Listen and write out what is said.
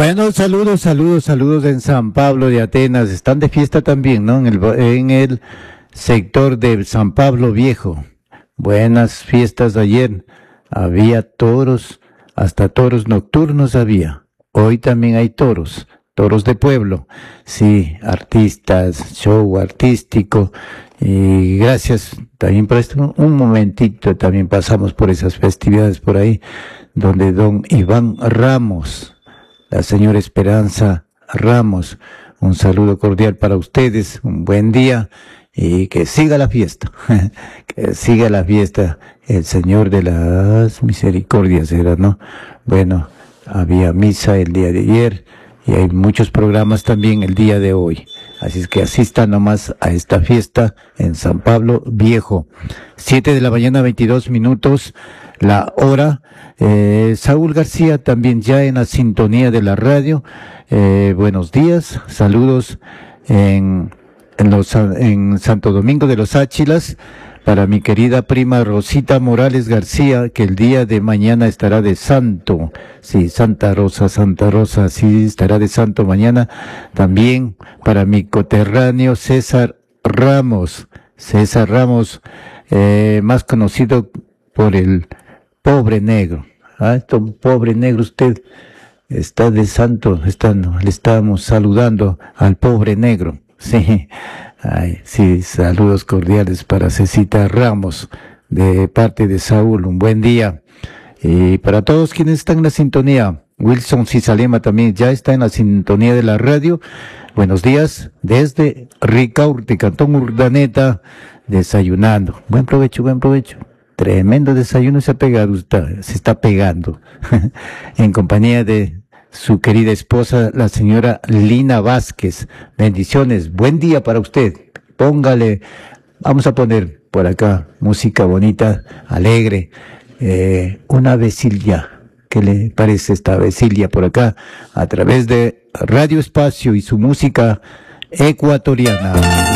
Bueno, saludos en San Pablo de Atenas. Están de fiesta también, ¿no? En el sector de San Pablo Viejo. Buenas fiestas ayer. Había toros, hasta toros nocturnos había. Hoy también hay toros de pueblo. Sí, artistas, show artístico. Y gracias también por esto. Un momentito, también pasamos por esas festividades por ahí, donde don Iván Ramos, la señora Esperanza Ramos, un saludo cordial para ustedes, un buen día y que siga la fiesta, que siga la fiesta, el Señor de las Misericordias era, ¿no? Bueno, había misa el día de ayer y hay muchos programas también el día de hoy, así es que asistan nomás a esta fiesta en San Pablo Viejo. 7 de la mañana, 22 minutos. La hora. Saúl García también ya en la sintonía de la radio. Buenos días, saludos en Santo Domingo de los Áchilas para mi querida prima Rosita Morales García, que el día de mañana estará de santo. Sí, Santa Rosa, sí, estará de santo mañana. También para mi coterráneo César Ramos, más conocido por el Pobre Negro. Pobre Negro, usted está de santo, le estamos saludando al Pobre Negro. Sí, sí, saludos cordiales para Cecita Ramos, de parte de Saúl, un buen día. Y para todos quienes están en la sintonía, Wilson Cisalema también ya está en la sintonía de la radio. Buenos días, desde Ricaurte, Cantón Urdaneta, desayunando. Buen provecho. Tremendo desayuno se está pegando, en compañía de su querida esposa, la señora Lina Vázquez. Bendiciones, buen día para usted. Vamos a poner por acá música bonita, alegre, una vecilia. ¿Qué le parece esta vecilia por acá? A través de Radio Espacio y su música ecuatoriana.